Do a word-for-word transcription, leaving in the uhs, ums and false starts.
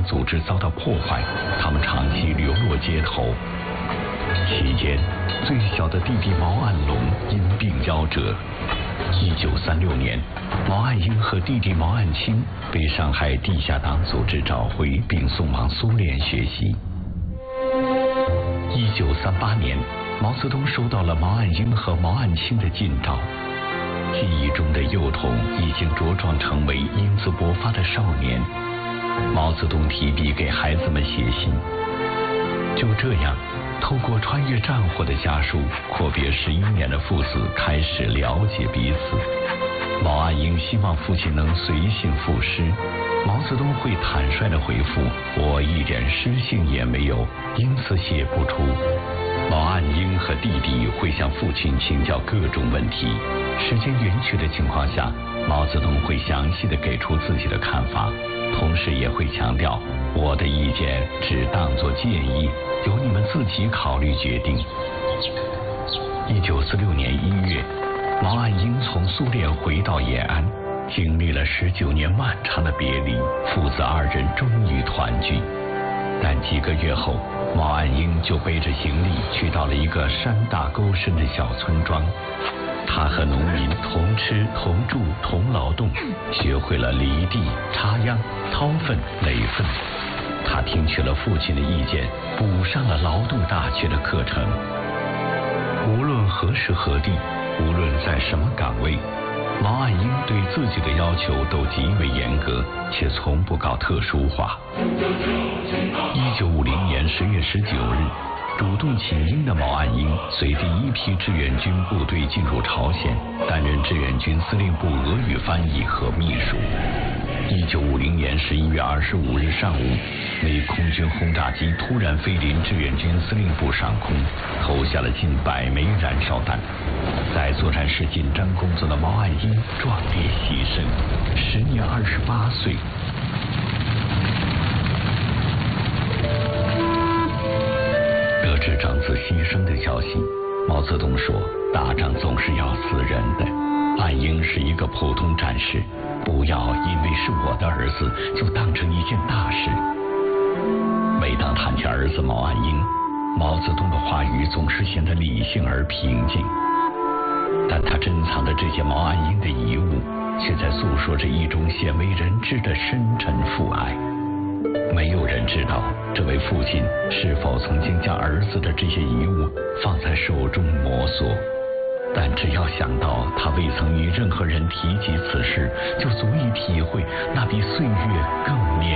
组织遭到破坏，他们长期流落街头。期间，最小的弟弟毛岸龙因病夭折。一九三六年，毛岸英和弟弟毛岸青被上海地下党组织找回，并送往苏联学习。一九三八年，毛泽东收到了毛岸英和毛岸青的近照。记忆中的幼童已经茁壮成为英姿勃发的少年。毛泽东提笔给孩子们写信，就这样，透过穿越战火的家书，阔别十一年的父子开始了解彼此。毛岸英希望父亲能随信赋诗，毛泽东会坦率地回复：“我一点诗性也没有，因此写不出。”毛岸英和弟弟会向父亲请教各种问题，时间允许的情况下，毛泽东会详细地给出自己的看法，同时也会强调我的意见只当作建议，由你们自己考虑决定。一九四六年一月，毛岸英从苏联回到延安，经历了十九年漫长的别离，父子二人终于团聚。但几个月后，毛岸英就背着行李去到了一个山大沟深的小村庄。他和农民同吃同住同劳动，学会了犁地、插秧、掏粪、垒粪。他听取了父亲的意见，补上了劳动大学的课程。无论何时何地，无论在什么岗位，毛岸英对自己的要求都极为严格，且从不搞特殊化。一九五零年十月十九日，主动请缨的毛岸英随第一批志愿军部队进入朝鲜，担任志愿军司令部俄语翻译和秘书。一九五零年十一月二十五日上午，美空军轰炸机突然飞临志愿军司令部上空，投下了近百枚燃烧弹。在作战室紧张工作的毛岸英壮烈牺牲，时年二十八岁。得知长子牺牲的消息，毛泽东说：“打仗总是要死人的，岸英是一个普通战士，不要因为是我的儿子就当成一件大事。”每当谈起儿子毛岸英，毛泽东的话语总是显得理性而平静，但他珍藏的这些毛岸英的遗物，却在诉说着一种鲜为人知的深沉父爱。没有人知道这位父亲是否曾经将儿子的这些遗物放在手中摩挲，但只要想到他未曾与任何人提及此事，就足以体会那比岁月更绵